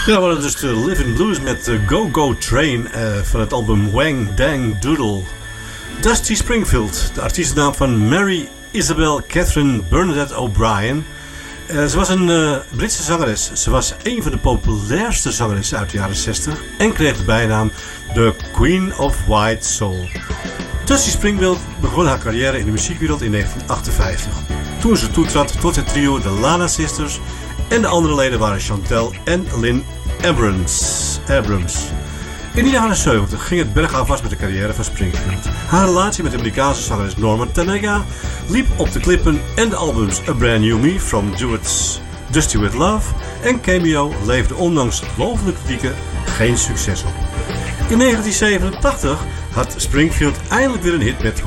Ja, we hadden dus de Living Blues met Go Go Train van het album Wang Dang Doodle. Dusty Springfield, de artiestennaam van Mary Isabel Catherine Bernadette O'Brien. Ze was een Britse zangeres. Ze was een van de populairste zangeressen uit de jaren 60 en kreeg de bijnaam The Queen of White Soul. Dusty Springfield begon haar carrière in de muziekwereld in 1958. Toen ze toetrad tot het trio de Lana Sisters en de andere leden waren Chantel en Lynn Abrams. In de jaren 70 ging het bergafwaarts met de carrière van Springfield. Haar relatie met de Amerikaanse zangeres Norma Tanega liep op de klippen en de albums A Brand New Me from Dusty With Love en Cameo leefden ondanks lovende kritieken geen succes op. In 1987 had Springfield eindelijk weer een hit met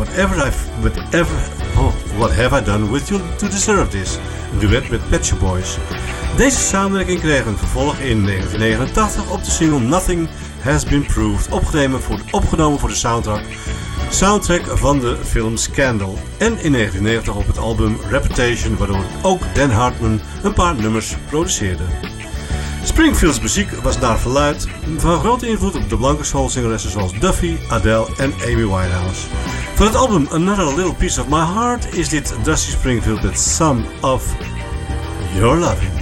What Have I Done With You To Deserve This, een duet met Pet Shop Boys. Deze samenwerking kreeg een vervolg in 1989 op de single Nothing Has Been Proved, opgenomen voor de soundtrack van de film Scandal en in 1990 op het album Reputation, waardoor ook Dan Hartman een paar nummers produceerde. Springfields muziek was naar verluidt van grote invloed op de blanke soulzangeressen zoals Duffy, Adele en Amy Winehouse. Van het album Another Little Piece of My Heart is dit Dusty Springfield met Some of Your Loving.